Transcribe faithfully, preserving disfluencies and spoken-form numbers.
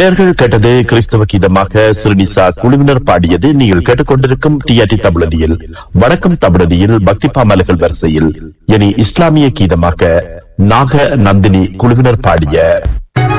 நேர்கள் கேட்டது கிறிஸ்தவ கீதமாக சிறுனிசா குழுவினர் பாடியது. நீங்கள் கேட்டுக்கொண்டிருக்கும் டிஆர்டி தமிழடியில் வணக்கம் தமிழடியில் பக்தி பாமல்கள் வரிசையில் இனி இஸ்லாமிய கீதமாக நாக நந்தினி குழுவினர் பாடிய